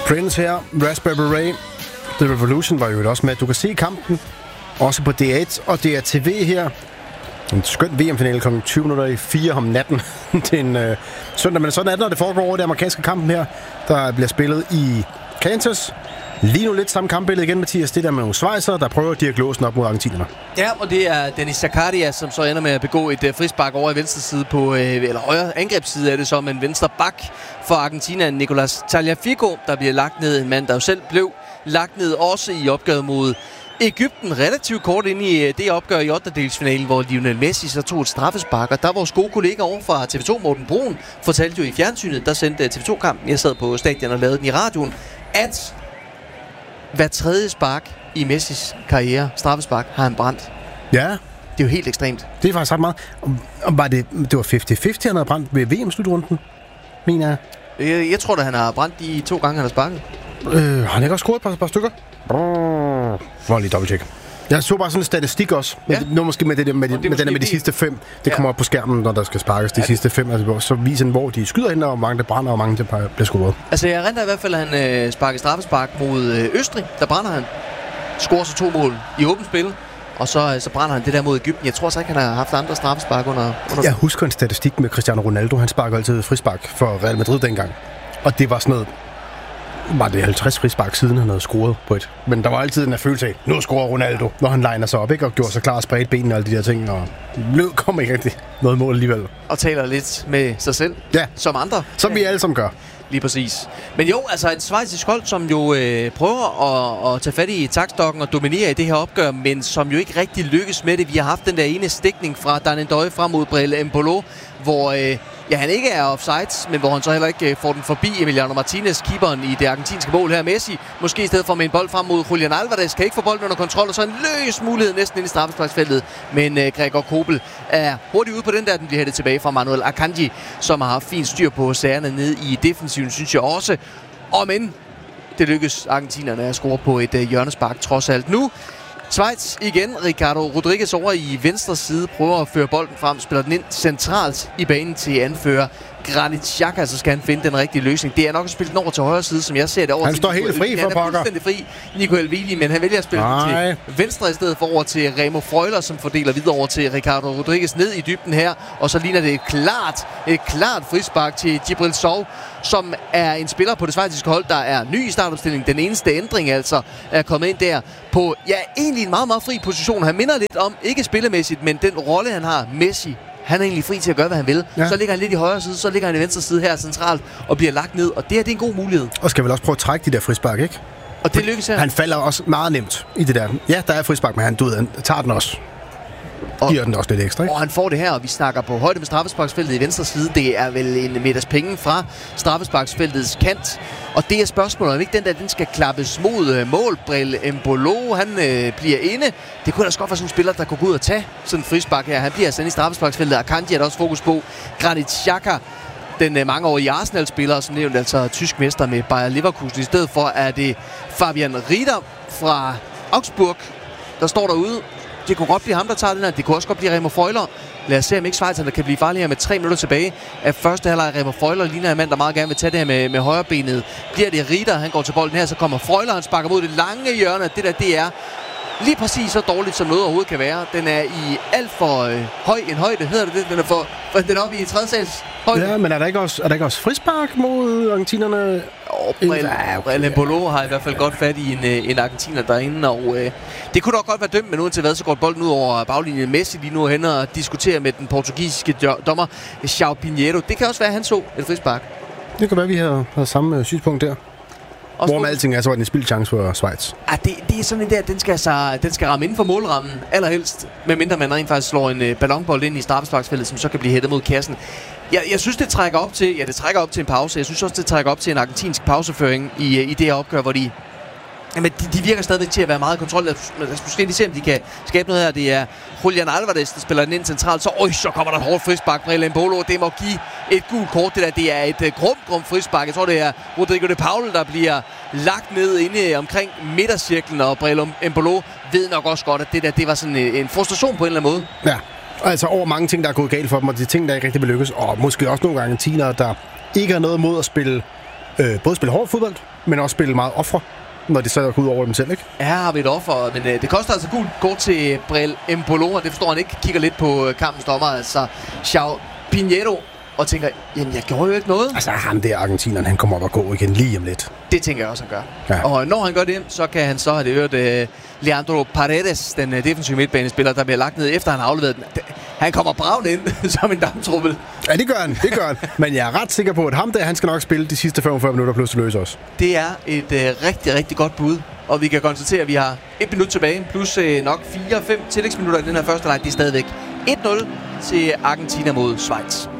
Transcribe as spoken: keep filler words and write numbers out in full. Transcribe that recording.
Prince her, Raspberry Beret. The Revolution var jo også med. Du kan se kampen også på D et og D R T V her. En skøn V M-finale kl. tyve minutter i fire om natten. Det er en øh, søndag, men sådan er det, når det foregår over det amerikanske kampen her, der bliver spillet i Kansas. Lige nu lidt samme kampbillede igen, Mathias. Det der med nogle svejser, der prøver diagnosen op mod argentinerne. Ja, og det er Dennis Zakaria, som så ender med at begå et uh, frispark over i venstre side på, øh, eller højre angrebsside er det så, men venstre bak for Argentina, Nicolas Tagliafico, der bliver lagt ned. En mand, der jo selv blev lagt ned også i opgøret mod Egypten, relativt kort ind i det opgør i ottendedelsfinalen, hvor Lionel Messi så tog et straffespark, og der vores gode kollega over fra T V to, Morten Brun, fortalte jo i fjernsynet, der sendte T V to-kampen, jeg sad på stadion og lavede den i radioen, at hver tredje spark i Messis karriere, straffespark, har han brændt. Ja. Det er jo helt ekstremt. Det er faktisk ret meget. Og var det, det var halvtreds halvtreds, han havde brændt ved V M-slutrunden, mener jeg. Jeg, jeg tror da, han har brændt de to gange, han har sparket. Øh, har han ikke også scoret et par, par stykker? Hvor lige dobbelttjek. Jeg så bare sådan en statistik også. Ja. Med, nu måske med, det, med, det, med den med de sidste fem. Det ja. kommer op på skærmen, når der skal sparkes de ja. sidste fem. Altså, så viser den, hvor de skyder hen, og hvor mange der brænder, og hvor mange der bliver scoret. Altså, jeg renter i hvert fald, at han øh, sparker straffespark mod øh, Østrig. Der brænder han. Scorer så to mål i åbent spil. Og så, så brænder han det der mod Egypten. Jeg tror så ikke, han har haft andre straffespark under... under... Jeg husker en statistik med Cristiano Ronaldo. Han sparker altid frispark for Real Madrid dengang. Og det var sådan noget... Var det halvtreds frispark siden, han havde scoret på et. Men der var altid den her følelse af, nu scorer Ronaldo, når han liner sig op, ikke? Og gjorde sig klar, spredt benene og alle de der ting. Og lød kommer ikke rigtig noget mål alligevel. Og taler lidt med sig selv. Ja. Som andre. Som vi alle som gør. Lige præcis. Men jo, altså et schweizisk hold, som jo øh, prøver at, at tage fat i taktstokken og dominere i det her opgør, men som jo ikke rigtig lykkes med det. Vi har haft den der ene stikning fra Dan N'Doye frem mod Breel Embolo, hvor øh, ja, han ikke er offside, men hvor han så heller ikke øh, får den forbi Emiliano Martinez, keeperen i det argentinske mål her. Messi, måske i stedet for med en bold frem mod Julian Alvarez, kan ikke få bolden under kontrol, og så en løs mulighed næsten ind i straffesparksfeltet. Men øh, Gregor Kobel er hurtigt ude på den der, den bliver hættet tilbage fra Manuel Akanji, som har haft fint styr på sagerne ned i defensiven, synes jeg også. Og men det lykkes argentinerne at score på et øh, hjørnespark trods alt. Nu Schweiz igen. Ricardo Rodriguez over i venstre side prøver at føre bolden frem, spiller den ind centralt i banen til anfører Granit Xhaka, så skal han finde den rigtige løsning. Det er nok at spille den over til højre side, som jeg ser det over han til. Han står helt fri for pokker. Han er fuldstændig fri, Nico Elvedi, men han vælger at spille Nej. den til venstre i stedet for over til Remo Freuler, som fordeler videre over til Ricardo Rodriguez ned i dybden her. Og så ligner det et klart, et klart frispark til Djibril Sow, som er en spiller på det schweiziske hold, der er ny i startopstillingen. Den eneste ændring altså er kommet ind der på, ja, egentlig en meget, meget fri position. Han minder lidt om, ikke spillemæssigt, men den rolle, han har, Messi. Han er egentlig fri til at gøre, hvad han vil. Ja. Så ligger han lidt i højre side, så ligger han i venstre side her centralt og bliver lagt ned. Og det her, det er en god mulighed. Og skal vel også prøve at trække de der frispark, ikke? Og det lykkes her. Han falder også meget nemt i det der. Ja, der er frispark, men han, du ved, han tager den også. Og giver den også lidt ekstra, ikke? Og han får det her, og vi snakker på højde med straffesparksfeltet i venstre side. Det er vel en meters penge fra straffesparksfeltets kant. Og det er spørgsmålet, om ikke den der, den skal klappes mod øh, mål. Breel Embolo, han øh, bliver inde. Det kunne da godt være sådan en spiller, der kunne gå ud og tage sådan en frispark her. Han bliver altså inde i straffesparksfeltet. Akanji er der også fokus på. Granit Xhaka, den øh, mangeårige Arsenal-spiller, som nævnt altså tysk mester med Bayer Leverkusen. I stedet for er det Fabian Rieder fra Augsburg, der står derude. Det kunne godt blive ham, der tager den her. Det kunne også godt blive Remo Freuler. Lad os se, om ikke Schweizerne kan blive farligere med tre minutter tilbage af første halvleg. Remo Freuler ligner en mand, der meget gerne vil tage det her med, med højrebenet. Bliver det Rieder, han går til bolden her, så kommer Freuler, han sparker mod det lange hjørne. Det der, det er lige præcis så dårligt, som noget overhovedet kan være. Den er i alt for øh, høj en højde, hedder det det? Den er, for, for, den er oppe i tredje sals højde. Ja, men er der ikke også, er der ikke også frispark mod argentinerne? Breel Embolo har i hvert fald godt fat i en, en argentiner derinde, og øh, det kunne dog godt være dømt, men uden til hvad, så går bolden ud over baglinjen. Messi lige nu hen og diskuterer med den portugisiske dommer João Pinheiro. Det kan også være, at han så et frispark. Det kan være, at vi har, har samme synspunkt der. Også hvor med alting er, så var det en spildchance for Schweiz. Ah, det, det er sådan en der, den skal, så, den skal ramme inden for målrammen, allerhelst. Medmindre man rent faktisk slår en uh, ballonbold ind i straffesparksfeltet, som så kan blive hættet mod kassen. Jeg, jeg synes, det trækker op til, ja, det trækker op til en pause. Jeg synes også, det trækker op til en argentinsk pauseføring i, i det her opgør, hvor de... Jamen, de, de virker stadigvæk til at være meget i kontrol. Lad os måske lige se, om de kan skabe noget her. Det er Julian Alvarez, der spiller den ind centralt. Så, øj, så kommer der et hårdt frispark. Breel Embolo, det må give et gult kort. Det der, det er et uh, grum, grum frispark. Jeg tror, det er Rodrigo de Paul, der bliver lagt ned inde omkring midtercirklen. Og Breel Embolo ved nok også godt, at det der, det var sådan en, en frustration på en eller anden måde. Ja, altså over mange ting, der er gået galt for dem, og de ting, der ikke rigtig vil lykkes. Og måske også nogle argentinere, der ikke har noget mod at spille, øh, både spille hård fodbold, men også spille meget ofre, når de så går ud over dem selv, ikke? Her har vi et offer, men øh, det koster altså gult kort til Brel Embolo, og det forstår han ikke. Kigger lidt på øh, kampens dommer, altså João Pinheiro, og tænker, jamen jeg gjorde jo ikke noget. Altså ham der argentineren, han kommer op og gå igen lige om lidt. Det tænker jeg også, han gør. Ja. Og når han gør det, så kan han så have det hørt øh, Leandro Paredes, den øh, defensive midtbanespiller, der bliver lagt ned efter han har afleveret den. Han kommer bravende ind som en damptruppel. Ja, det gør han, det gør han. Men jeg er ret sikker på, at ham der, han skal nok spille de sidste femogfyrre minutter plus løse os. Det er et øh, rigtig, rigtig godt bud. Og vi kan konstatere, at vi har et minut tilbage, plus øh, nok fire fem tillægsminutter i den her første leg. Det er stadigvæk et nul til Argentina mod Schweiz.